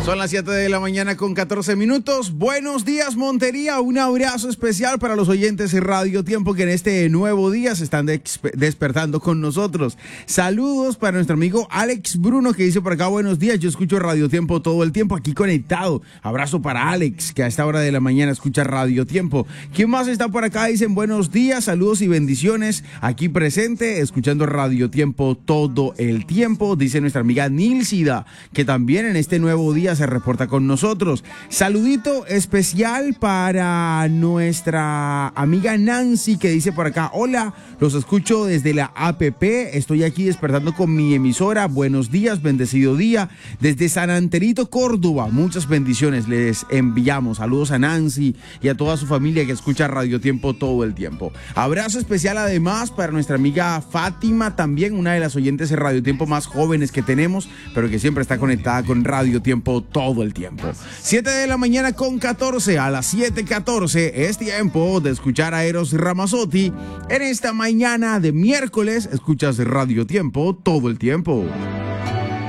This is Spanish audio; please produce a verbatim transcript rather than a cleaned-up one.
Son las siete de la mañana con catorce minutos. Buenos días, Montería. Un abrazo especial para los oyentes de Radio Tiempo que en este nuevo día se están despertando con nosotros. Saludos para nuestro amigo Alex Bruno, que dice por acá: buenos días, yo escucho Radio Tiempo todo el tiempo aquí conectado. Abrazo para Alex, que a esta hora de la mañana escucha Radio Tiempo. ¿Quién más está por acá? Dicen buenos días, saludos y bendiciones. Aquí presente, escuchando Radio Tiempo todo el tiempo. Dice nuestra amiga Nilsida, que también en este nuevo día se reporta con nosotros. Saludito especial para nuestra amiga Nancy, que dice por acá: hola, los escucho desde la A P P, estoy aquí despertando con mi emisora. Buenos días, bendecido día desde San Anterito, Córdoba. Muchas bendiciones les enviamos. Saludos a Nancy y a toda su familia que escucha Radio Tiempo todo el tiempo. Abrazo especial además para nuestra amiga Fátima, también una de las oyentes de Radio Tiempo más jóvenes que tenemos, pero que siempre está conectada con Radio Tiempo todo el tiempo. siete de la mañana con catorce, a las siete catorce es tiempo de escuchar a Eros Ramazzotti. En esta mañana de miércoles escuchas Radio Tiempo todo el tiempo.